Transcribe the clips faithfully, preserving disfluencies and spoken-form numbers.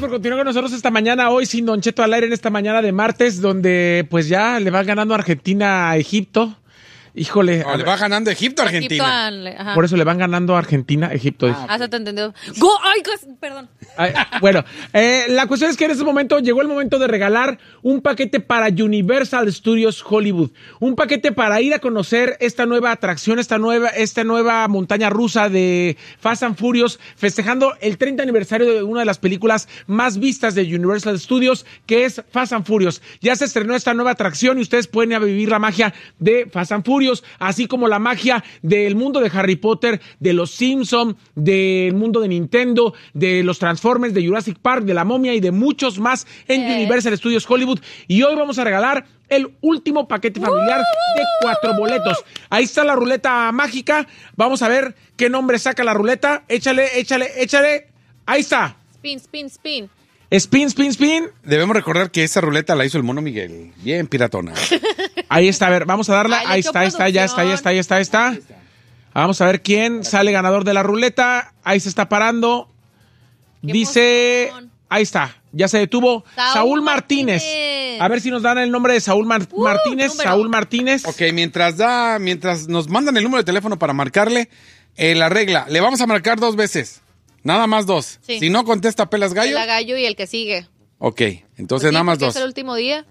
por continuar con nosotros esta mañana, hoy sin Don Cheto al aire en esta mañana de martes, donde pues ya le va ganando Argentina a Egipto. Híjole. No, le va ganando Egipto a Argentina. Egipto a, por eso le van ganando a Argentina, Egipto. Ah, ah, se te entendió. Go, ay, perdón. Ay, bueno, eh, la cuestión es que en este momento llegó el momento de regalar un paquete para Universal Studios Hollywood. Un paquete para ir a conocer esta nueva atracción, esta nueva, esta nueva montaña rusa de Fast and Furious, festejando el treinta aniversario de una de las películas más vistas de Universal Studios, que es Fast and Furious. Ya se estrenó esta nueva atracción y ustedes pueden ir a vivir la magia de Fast and Furious, así como la magia del mundo de Harry Potter, de los Simpsons, del mundo de Nintendo, de los Transformers, de Jurassic Park, de la Momia y de muchos más en eh. Universal Studios Hollywood. Y hoy vamos a regalar el último paquete familiar de cuatro boletos. Ahí está la ruleta mágica. Vamos a ver qué nombre saca la ruleta. Échale, échale, échale. Ahí está. Spin, spin, spin. Spin, spin, spin. Debemos recordar que esa ruleta la hizo el mono Miguel. Bien piratona. Ahí está, a ver, vamos a darla. Ay, ahí está, ahí está, ya está, ya está, ya está, ya está. Ahí está. Vamos a ver quién sale ganador de la ruleta. Ahí se está parando. Qué Dice, emoción. ahí está, ya se detuvo. Saúl, Saúl Martínez. Martínez. A ver si nos dan el nombre de Saúl Mar- Uh, Martínez. número. Saúl Martínez. Ok, mientras da, mientras nos mandan el número de teléfono para marcarle, eh, la regla, le vamos a marcar dos veces. Nada más dos. Sí. Si no contesta pelas gallo. El gallo y el que sigue. Ok, entonces Pues sí, nada más porque dos. es el último día.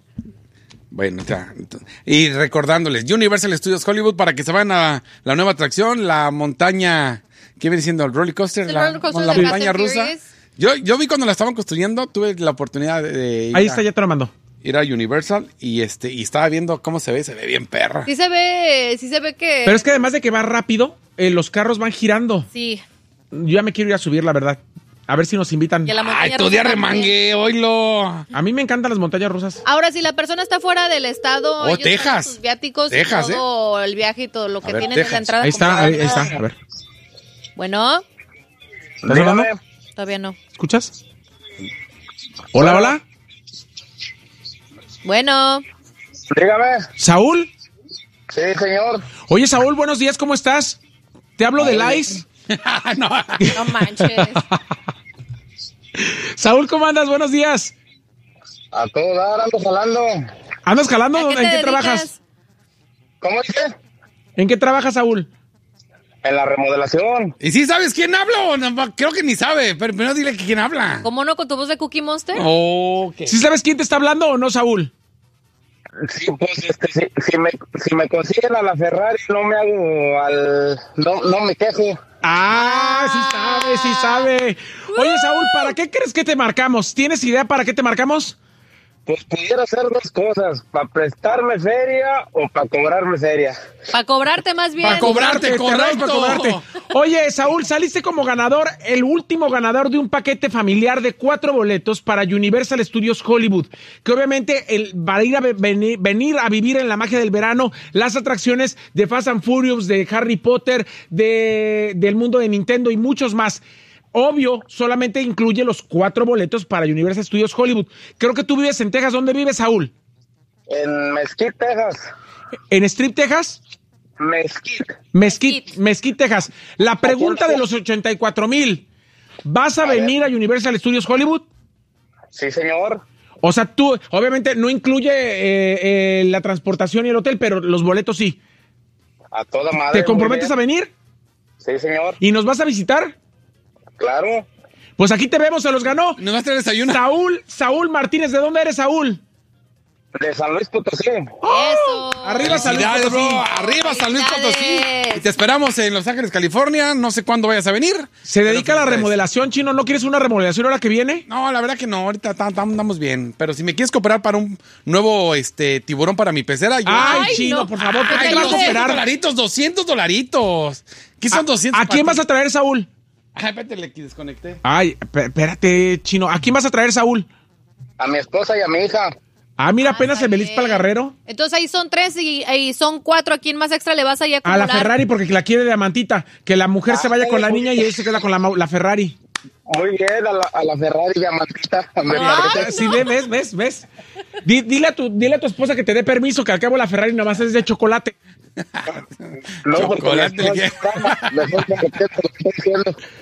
Bueno, ya. Y recordándoles, Universal Studios Hollywood para que se vayan a la nueva atracción, la montaña, ¿qué viene siendo? ¿El roller coaster? El la roller coaster la de montaña Fast and rusa. Furious. Yo, yo vi cuando la estaban construyendo, tuve la oportunidad de, de ir, Ahí a, está, ya te lo mandó. ir a Universal y este y estaba viendo cómo se ve, se ve bien perra. Sí se ve, sí se ve que... Pero es que además de que va rápido, eh, los carros van girando. Sí. Yo ya me quiero ir a subir, la verdad. A ver si nos invitan. Y a la montaña Ay, tu rusa día también. remangue, oílo. A mí me encantan las montañas rusas. Ahora, si la persona está fuera del estado, Oh, ellos Texas. pagan sus viáticos, Texas, y todo el viaje y todo lo que ver, tienen en Texas. la entrada. Ahí está, comprado. ahí, ahí está. A ver. Bueno, ¿Estás hablando? todavía no. ¿Escuchas? Hola, hola. Bueno, Dígame. ¿Saúl? Sí, señor. Oye, Saúl, buenos días, ¿cómo estás? Te hablo del ICE. No. no manches. Saúl, ¿cómo andas? Buenos días. A todo dar, ando jalando. ¿Andas jalando? ¿A qué ¿En te qué dedicas? trabajas? ¿Cómo dice? ¿En qué trabajas, Saúl? En la remodelación. ¿Y si sabes quién habla o no? Creo que ni sabe, pero primero dile que quién habla. ¿Cómo no con tu voz de Cookie Monster? Oh, ¿Sí sabes quién te está hablando o no, Saúl? Sí, pues, este, si, si, me, si me consiguen a la Ferrari, no me hago al... No, no me quejo. Ah, sí sabe, sí sabe. Oye, Saúl, ¿para qué crees que te marcamos? ¿Tienes idea para qué te marcamos? Pues pudiera hacer dos cosas. ¿Para prestarme feria o para cobrarme feria? Para cobrarte más bien. Pa' cobrarte, Te traes correcto. para cobrarte. Oye, Saúl, saliste como ganador, el último ganador de un paquete familiar de cuatro boletos para Universal Studios Hollywood, que obviamente el, va a ir a venir, venir a vivir en la magia del verano, las atracciones de Fast and Furious, de Harry Potter, de, del mundo de Nintendo y muchos más. Obvio, solamente incluye los cuatro boletos para Universal Studios Hollywood. Creo que tú vives en Texas. ¿Dónde vives, Saúl? En Mesquite, Texas. ¿En Strip, Texas? Mesquite. Mesquite, Mesquite, Texas. La pregunta de los ochenta y cuatro mil. ¿Vas a, A ver. venir a Universal Studios Hollywood? Sí, señor. O sea, tú, obviamente, no incluye eh, eh, la transportación y el hotel, pero los boletos sí. A toda madre. ¿Te comprometes a venir? Sí, señor. ¿Y nos vas a visitar? Claro. Pues aquí te vemos, se los ganó. ¿Nos vas a traer desayuno? Saúl, Saúl Martínez. ¿De dónde eres, Saúl? De San Luis Potosí. Eso. Arriba, San Luis Felicidades, Potosí. bro. Arriba, San Luis Potosí. Felicidades. Y te esperamos en Los Ángeles, California. No sé cuándo vayas a venir. Se dedica a la felicidades. remodelación, Chino. ¿No quieres una remodelación ahora que viene? No, la verdad que no. Ahorita ta- ta- andamos bien. Pero si me quieres cooperar para un nuevo este tiburón para mi pecera, yo... Ay, Ay, Chino, no. por favor, ¿por Ay, qué te vas a doscientos esperar? dolaritos, doscientos dolaritos. ¿Qué son doscientos? ¿A quién vas a traer, Saúl? Ay, espérate, le desconecté. Ay, p- espérate, Chino. ¿A quién vas a traer, Saúl? A mi esposa y a mi hija. Ah, mira, apenas Está el Belis bien. para el Guerrero. Entonces ahí son tres y, y son cuatro. ¿A quién más extra le vas a ir a A acumular? la Ferrari porque la quiere de amantita. Que la mujer se vaya con la niña y él se queda con la, ma- la Ferrari. Muy bien, a la, a la Ferrari diamantita. Me Ay, parece. Sí, ve, ves, ves, ves. Di- dile, a tu, dile a tu esposa que te dé permiso, que al cabo la Ferrari nomás es de chocolate. No, porque Chocolate, me ¿qué? estoy- me estoy cometiendo lo que estoy diciendo.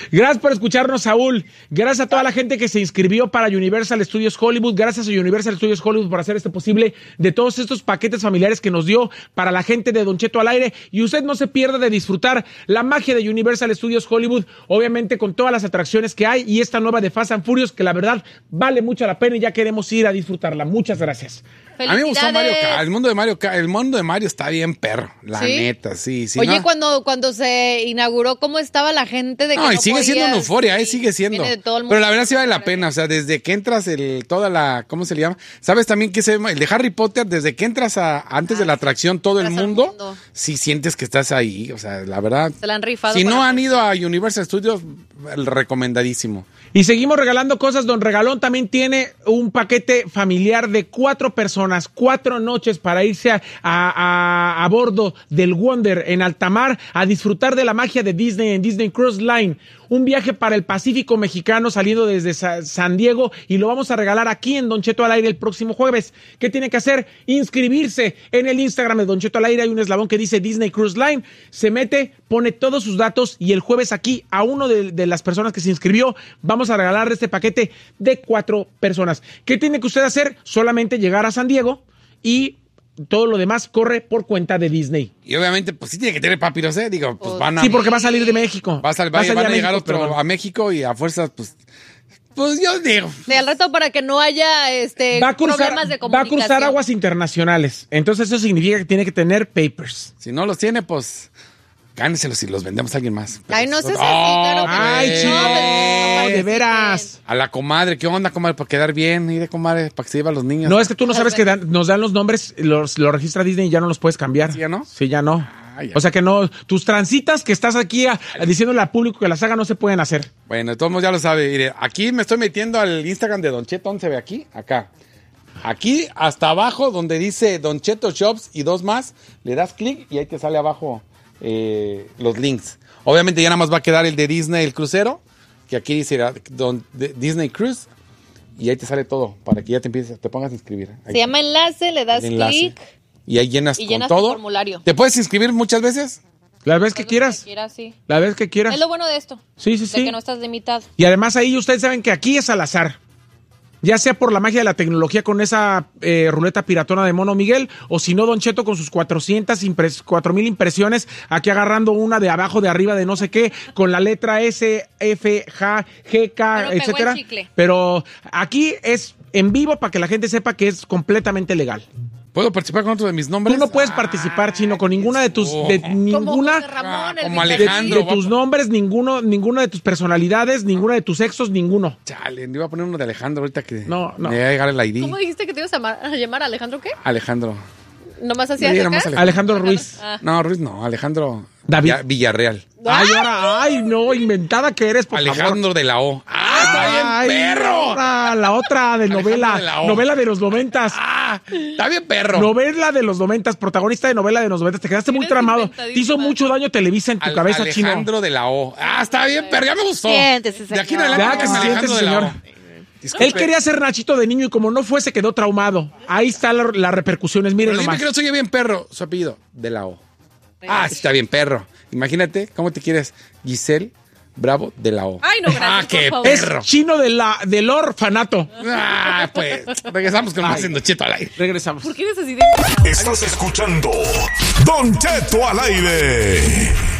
Gracias por escucharnos, Saúl. Gracias a toda la gente que se inscribió para Universal Studios Hollywood. Gracias a Universal Studios Hollywood por hacer esto posible, de todos estos paquetes familiares que nos dio para la gente de Don Cheto al aire. Y usted no se pierda de disfrutar la magia de Universal Studios Hollywood, obviamente con todas las atracciones que hay y esta nueva de Fast and Furious, que la verdad vale mucho la pena y ya queremos ir a disfrutarla. Muchas gracias. A mí me gustó Mario Kart. El mundo de Mario Kart, el mundo de Mario está bien perro, la ¿Sí? neta, sí, sí. Oye, ¿no? cuando, cuando se inauguró, ¿cómo estaba la gente? De que No, y no sigue siendo podías, una euforia, y eh, sigue siendo. viene de todo el mundo. Pero la verdad sí vale la pena, o sea, desde que entras el, toda la, ¿cómo se le llama? ¿Sabes también qué se llama? El de Harry Potter, desde que entras a, antes Ah, de la atracción, todo el entras al mundo, mundo. sí sientes que estás ahí, o sea, la verdad. Se la han rifado. Si no para- han ido a Universal Studios, el recomendadísimo. Y seguimos regalando cosas. Don Regalón también tiene un paquete familiar de cuatro personas, cuatro noches para irse a, a, a, a bordo del Wonder en alta mar a disfrutar de la magia de Disney en Disney Cruise Line. Un viaje para el Pacífico mexicano saliendo desde Sa- San Diego y lo vamos a regalar aquí en Don Cheto al aire el próximo jueves. ¿Qué tiene que hacer? Inscribirse en el Instagram de Don Cheto al aire. Hay un eslabón que dice Disney Cruise Line. Se mete, pone todos sus datos y el jueves aquí a uno de, de las personas que se inscribió vamos a regalar este paquete de cuatro personas. ¿Qué tiene que usted hacer? Solamente llegar a San Diego y todo lo demás corre por cuenta de Disney. Y obviamente, pues sí tiene que tener papiros, ¿eh? Digo, pues van a... Sí, porque va a salir de México. Va a, sal- va- Va a salir van a a llegar México, otro perdón. a México y a fuerzas, pues... Pues yo digo... Sí, al rato para que no haya este Va a, cruzar, problemas de va a comunicación. cruzar aguas internacionales. Entonces eso significa que tiene que tener papers. Si no los tiene, pues... Gánenselos y los vendemos a alguien más. Ay, no seas así, Oh, claro que no. Ay, güey. chido, No, pues, de veras. A la comadre, ¿qué onda, comadre? Para quedar bien, y de comadre, para que se lleve a los niños. No, es que tú no sabes que dan- nos dan los nombres, los, los registra Disney y ya no los puedes cambiar. ¿Sí, ya no? Sí, ya no. Ah, ya. O sea que no, tus transitas que estás aquí a- a diciéndole al público que las haga no se pueden hacer. Bueno, de todos modos ya lo sabe. Mire, aquí me estoy metiendo al Instagram de Don Cheto. ¿Dónde se ve aquí? Acá. Aquí hasta abajo donde dice Don Cheto Shops y dos más, le das clic y ahí te sale abajo eh, los links. Obviamente ya nada más va a quedar el de Disney, el crucero, que aquí dice Don, de, Disney Cruise y ahí te sale todo para que ya te empieces, te pongas a inscribir. Ahí Se llama enlace, le das el enlace. clic. Y ahí llenas Y con llenas tu todo. formulario. ¿Te puedes inscribir muchas veces? La vez que Lo quieras. quieras, sí. La vez que quieras. Es lo bueno de esto. Sí, sí, De sí. que no estás limitado. Y además ahí ustedes saben que aquí es al azar. Ya sea por la magia de la tecnología con esa eh, ruleta piratona de Mono Miguel, o si no, Don Cheto con sus cuatrocientas, impres- cuatro mil impresiones, aquí agarrando una de abajo, de arriba, de no sé qué, con la letra S, F, J, G, K, Pero pegó etcétera. el chicle. Pero aquí es en vivo para que la gente sepa que es completamente legal. ¿Puedo participar con otro de mis nombres? Tú no puedes participar, Chino, con ninguna de tus, de Como ninguna... José Ramón, el como Vista De, Alejandro. de Gil. tus nombres, ninguno, ninguna de tus personalidades, ninguna de tus sexos, ninguno. Chale, le iba a poner uno de Alejandro ahorita que No, no. me va a llegar el I D. ¿Cómo dijiste que te ibas a, ma- a llamar Alejandro qué? Alejandro. ¿Nomás hacías Sí, acá? nomás Alejandro. Alejandro Ruiz. Ah. No, Ruiz no, Alejandro David. Villa- Villarreal. Ay, ahora, ay, no, inventada que eres, por Alejandro de la O. ¡Ah, está bien, Ay, perro! otra, la otra de Alejandro novela, de la O. novela de los noventas. ¡Ah, está bien, perro! Novela de los noventas, protagonista de novela de los noventas. Te quedaste muy Eres tramado. Te inventadísima. hizo mucho daño Televisa en tu Al- cabeza, Chino. Alejandro de la O. ¡Ah, está bien, perro! Ya me gustó. Siéntese, De aquí en señor. adelante Ya, que es se Alejandro siente, de la señor. O. Disculpe. Él quería ser Nachito de niño y como no fue, se quedó traumado. Ahí están la- las repercusiones, miren Pero dime nomás. que no soy bien perro. Su apellido, de la O. Ah, sí, está bien, perro. Imagínate, ¿cómo te quieres? Giselle Bravo de la O. Ay, no, gracias, Ah, qué por favor. Es perro. Chino de la, del orfanato. Ah, pues, regresamos con más Don Cheto al aire. Regresamos. ¿Por qué eres así de... Estás escuchando Don Cheto al aire.